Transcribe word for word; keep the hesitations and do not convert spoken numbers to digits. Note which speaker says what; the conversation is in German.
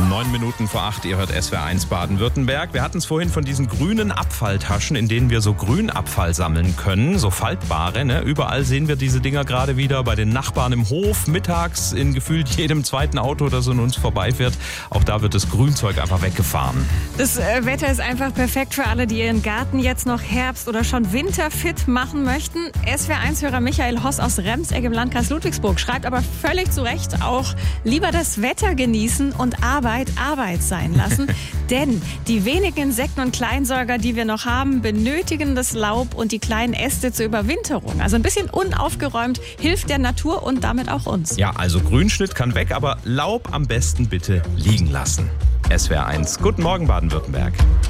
Speaker 1: Neun Minuten vor acht, ihr hört S W R eins Baden-Württemberg. Wir hatten es vorhin von diesen grünen Abfalltaschen, in denen wir so Grünabfall sammeln können, so faltbare. Ne? Überall sehen wir diese Dinger gerade wieder, bei den Nachbarn im Hof, mittags in gefühlt jedem zweiten Auto, das an uns vorbeifährt. Auch da wird das Grünzeug einfach weggefahren.
Speaker 2: Das äh, Wetter ist einfach perfekt für alle, die ihren Garten jetzt noch Herbst- oder schon winterfit machen möchten. S W R eins-Hörer Michael Hoss aus Remseck im Landkreis Ludwigsburg schreibt aber völlig zu Recht auch, lieber das Wetter genießen und Arbeit Arbeit sein lassen. Denn die wenigen Insekten und Kleinsäuger, die wir noch haben, benötigen das Laub und die kleinen Äste zur Überwinterung. Also ein bisschen unaufgeräumt hilft der Natur und damit auch uns.
Speaker 1: Ja, also Grünschnitt kann weg, aber Laub am besten bitte liegen lassen. S W R eins. Guten Morgen, Baden-Württemberg.